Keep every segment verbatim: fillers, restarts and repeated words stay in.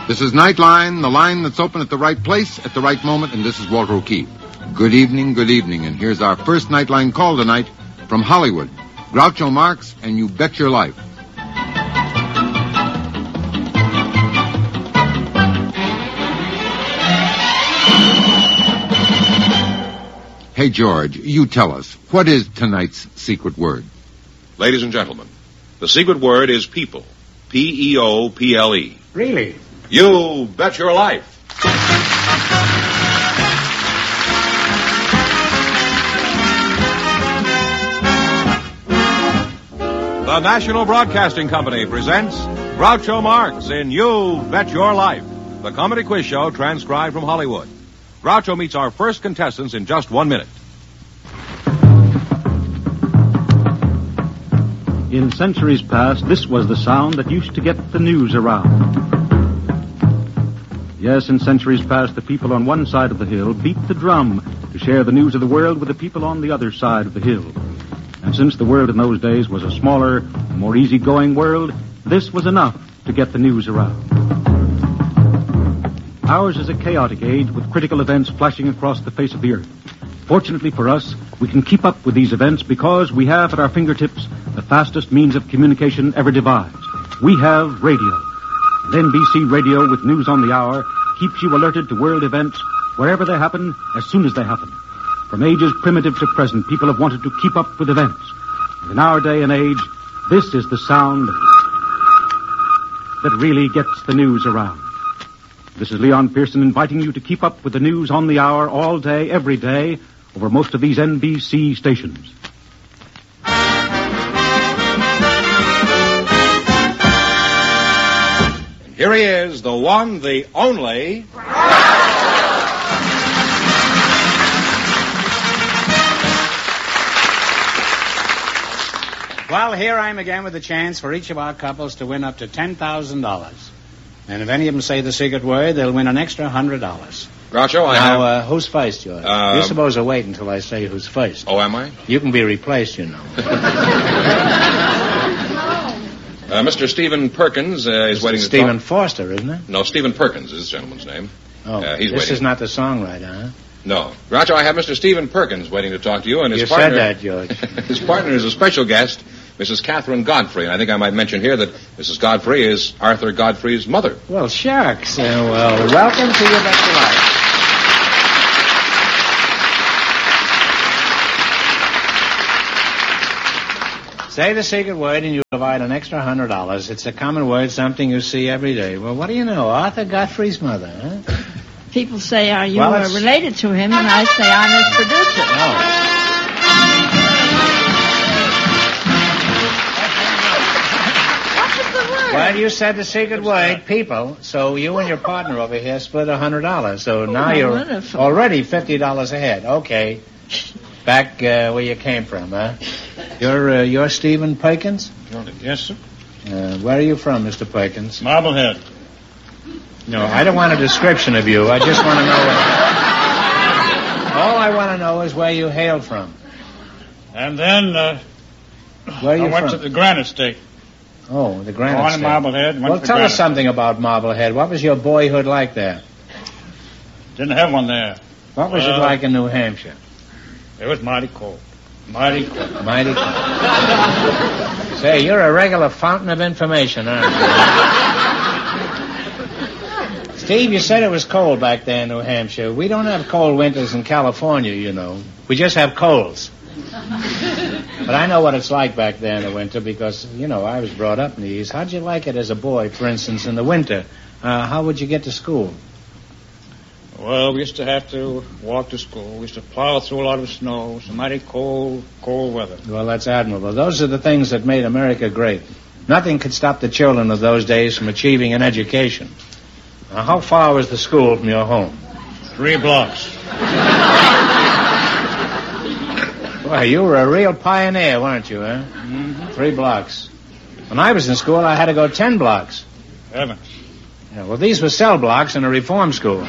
This is Nightline, the line that's open at the right place at the right moment, and this is Walter O'Keefe. Good evening, good evening, and here's our first Nightline call tonight from Hollywood. Groucho Marx and You Bet Your Life. Hey, George, you tell us, what is tonight's secret word? Ladies and gentlemen, the secret word is people. P E O P L E. Really? You bet your life. The National Broadcasting Company presents Groucho Marx in You Bet Your Life, the comedy quiz show transcribed from Hollywood. Groucho meets our first contestants in just one minute. In centuries past, this was the sound that used to get the news around. Yes, in centuries past, the people on one side of the hill beat the drum to share the news of the world with the people on the other side of the hill. And since the world in those days was a smaller, more easygoing world, this was enough to get the news around. Ours is a chaotic age with critical events flashing across the face of the earth. Fortunately for us, we can keep up with these events because we have at our fingertips the fastest means of communication ever devised. We have radio. And N B C Radio, with news on the hour, keeps you alerted to world events wherever they happen, as soon as they happen. From ages primitive to present, people have wanted to keep up with events. And in our day and age, this is the sound that really gets the news around. This is Leon Pearson inviting you to keep up with the news on the hour all day, every day, over most of these N B C stations. Here he is, the one, the only... Well, here I am again with a chance for each of our couples to win up to ten thousand dollars. And if any of them say the secret word, they'll win an extra one hundred dollars. Groucho, I now, have... Now, uh, who's first, George? Uh, You're supposed to wait until I say who's first. Oh, am I? You can be replaced, you know. uh, Mister Stephen Perkins uh, is waiting to Stephen talk... Foster, isn't it? No, Stephen Perkins is this gentleman's name. Oh, uh, he's this waiting. is not the songwriter, huh? No. Groucho, I have Mister Stephen Perkins waiting to talk to you, and his you partner... You said that, George. His partner is a special guest, Missus Catherine Godfrey. And I think I might mention here that Missus Godfrey is Arthur Godfrey's mother. Well, shucks. Uh, well, welcome to You Bet Your Life. Say the secret word and you'll divide an extra one hundred dollars. It's a common word, something you see every day. Well, what do you know? Arthur Godfrey's mother, huh? People say, are you well, uh, related to him? And I say, I'm his producer. Oh. Well, you said the secret word, people, so you and your partner over here split one hundred dollars. So now oh, you're wonderful. already fifty dollars ahead. Okay. Back uh, where you came from, huh? You're, uh, you're Stephen Perkins? Yes, sir. Uh, where are you from, Mister Perkins? Marblehead. No, I don't want a description of you. I just want to know... What... All I want to know is where you hail from. And then, uh... Where are you I went from? to the Granite State. Oh, the Granite Born State. in Marblehead. Went Well, to tell Granite. us something about Marblehead. What was your boyhood like there? Didn't have one there. What was Well, it like in New Hampshire? It was mighty cold. Mighty cold. Mighty cold. Say, you're a regular fountain of information, aren't you? Steve, you said it was cold back there in New Hampshire. We don't have cold winters in California, you know. We just have colds. But I know what it's like back there in the winter because, you know, I was brought up in the East. How'd you like it as a boy, for instance, in the winter? Uh, how would you get to school? Well, we used to have to walk to school. We used to plow through a lot of snow. It's mighty cold, cold weather. Well, that's admirable. Those are the things that made America great. Nothing could stop the children of those days from achieving an education. Now, how far was the school from your home? Three blocks. Well, you were a real pioneer, weren't you, huh? Mm-hmm. Three blocks. When I was in school, I had to go ten blocks. Heavens. Yeah, well, these were cell blocks in a reform school.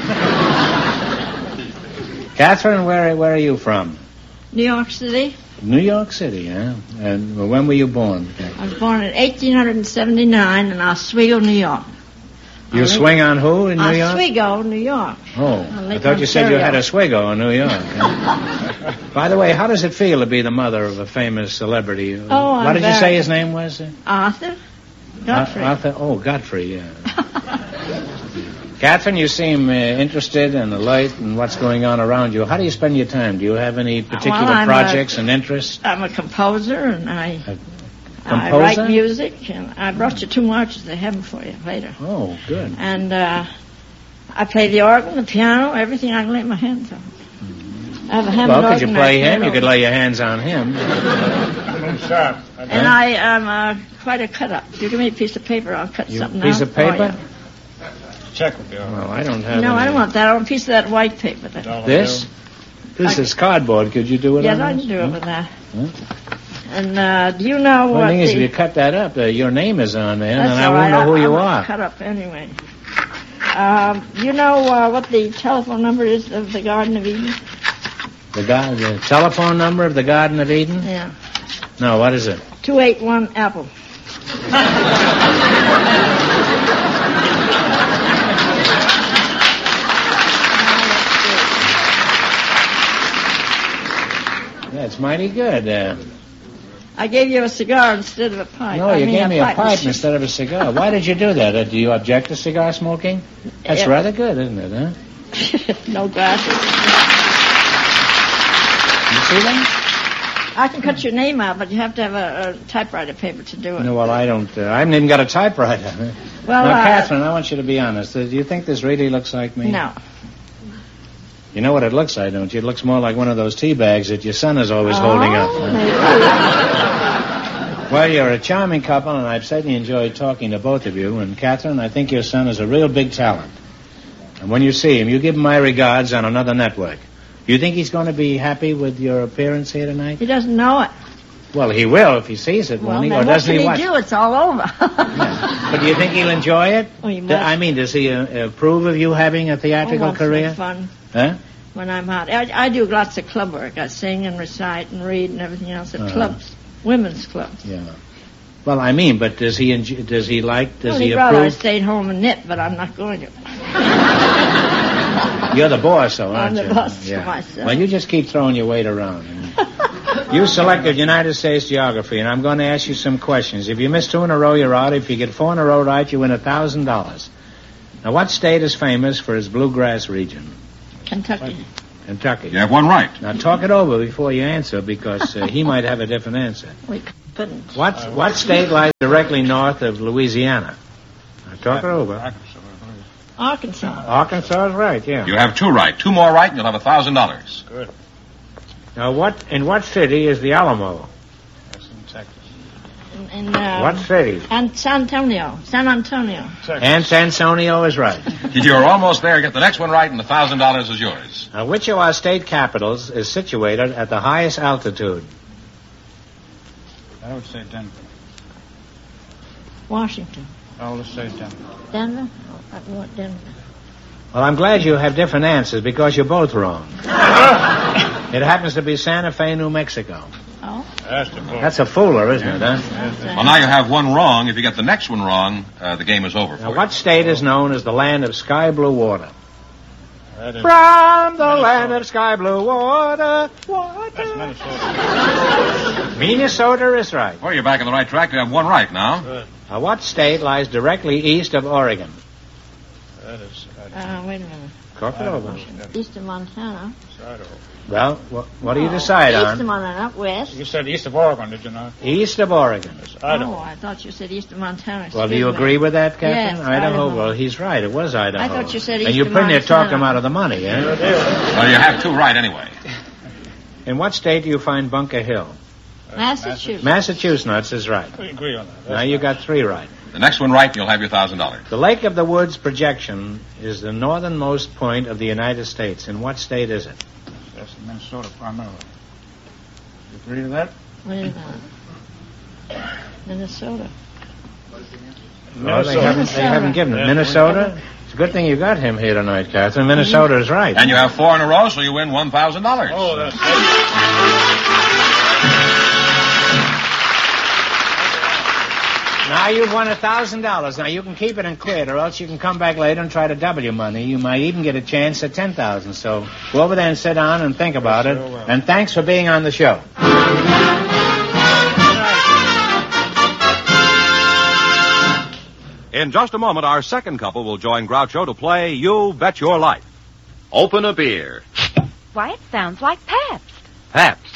Catherine, where where are you from? New York City. New York City, huh? And when were you born? I was born in eighteen seventy-nine in Oswego, New York. You swing on who in New York? Oswego, New York. Oh, On I Lake thought you said you Ontario. had Oswego in New York. huh? By the way, how does it feel to be the mother of a famous celebrity? Oh, I'm What did you very- say his name was? Uh, Arthur Godfrey. Arthur. Oh, Godfrey. Yeah. Catherine, you seem uh, interested and alert in what's going on around you. How do you spend your time? Do you have any particular Well, I'm projects and interests? I'm a composer, and I I composer? write music, and I brought you two marches they have them for you later. Oh, good. And uh, I play the organ, the piano, everything I can lay my hands on. I have a Hammond Well, could you organ play I him? You play could lay your hands on him. And I am uh, quite a cut-up. If you give me a piece of paper, I'll cut You- something piece out of paper? for Check with you. all right. Well, I don't you. have No, I any. don't want that. I want a piece of that white paper. That, Dollar This? This I- is cardboard. Could you do it yes, on I this? can do it with that. Huh? And uh, do you know Well, what the thing is, if the... you cut that up, uh, your name is on there, and That's I all won't right. know who I, you I'm are. cut up anyway. Um, you know uh, what the telephone number is of the Garden of Eden? The, guy, the telephone number of the Garden of Eden? Yeah. No, what is it? two eight one Apple. That's mighty good. Uh, I gave you a cigar instead of a pipe. no, I you mean, gave me a pipe machine. instead of a cigar. Why did you do that? Uh, do you object to cigar smoking? That's Yeah. rather good, isn't it, huh? No glasses. You see them? I can cut your name out, but you have to have a, a typewriter paper to do it. No, well, I don't. Uh, I haven't even got a typewriter. Well, now, uh, Catherine, I want you to be honest. Uh, do you think this really looks like me? No. You know what it looks like, don't you? It looks more like one of those tea bags that your son is always Oh, holding up. maybe. Well, you're a charming couple, and I've certainly enjoyed talking to both of you. And, Catherine, I think your son is a real big talent. And when you see him, you give him my regards on another network. You think he's going to be happy with your appearance here tonight? He doesn't know it. Well, he will if he sees it, Well, won't he? then Or what doesn't can he he watch? do? It's all over. Yeah. But do you think he'll enjoy it? Oh, he Th- must. I mean, does he uh, approve of you having a Oh, theatrical wants to career? make fun Huh? when I'm out. I, I do lots of club work. I sing and recite and read and everything else at Uh-huh. clubs, women's clubs. Yeah. Well, I mean, but does he enj- does he like? Does well, he he'd rather I approve? stayed home and knit, but I'm not going to. You're the boss, though, aren't I'm the you? boss for myself. Well, you just keep throwing your weight around. You selected United States geography, and I'm going to ask you some questions. If you miss two in a row, you're out. If you get four in a row right, you win a thousand dollars. Now, what state is famous for its bluegrass region? Kentucky. Kentucky. You have one right. Now, talk it over before you answer, because uh, he might have a different answer. We couldn't. What what state lies directly north of Louisiana? Now, talk it over. Arkansas. Arkansas is right, yeah. You have two right. Two more right, and you'll have a thousand dollars. Good. Now, what in what city is the Alamo? That's in Texas. In, in, uh, What city? And San Antonio. San Antonio. Texas. And San Antonio is right. You're almost there. Get the next one right, and the thousand dollars is yours. Now, which of our state capitals is situated at the highest altitude? I would say Denver. Washington. I would say Denver. Denver? Oh, I want Denver. Well, I'm glad you have different answers because you're both wrong. It happens to be Santa Fe, New Mexico. Oh? That's the book. That's a fooler, isn't it, huh? Well, now you have one wrong. If you get the next one wrong, uh, the game is over for Now, you. what state is known as the land of sky blue water? That is, From the land of sky blue water, water. that's Minnesota. Minnesota is right. Well, you're back on the right track. You have one right now. Good. Now, what state lies directly east of Oregon? That is uh, Uh, wait a minute. Talk it over. East of Montana. Idaho. Well, what, what do you Oh, decide East on? of Montana, west. You said east of Oregon, did you not? East of Oregon. It's Oh, Idaho. I thought you said east of Montana. Well, do Excuse you me. agree with that, Captain? Yes, Idaho. Well, he's right. It was Idaho. I thought you said And east you of pretty near talked Montana. him out of the money, eh? Well, you have two right anyway. In what state do you find Bunker Hill? Massachusetts. Massachusetts is right. We agree on that. That's Now you right. got three right. The next one right, and you'll have your thousand dollars. The Lake of the Woods projection is the northernmost point of the United States. In what state is it? That's in Minnesota primarily. You agree to that? Wait a minute. Minnesota. Well, they haven't, they haven't given it. Minnesota? It's a good thing you got him here tonight, Catherine. Minnesota is right. And you have four in a row, so you win one thousand dollars. Oh, that's Now you've won a thousand dollars. Now you can keep it and clear it, or else you can come back later and try to double your money. You might even get a chance at ten thousand. So go over there and sit down and think about it. And thanks for being on the show. In just a moment, our second couple will join Groucho to play You Bet Your Life. Open a beer. Why, it sounds like Pabst. Pabst.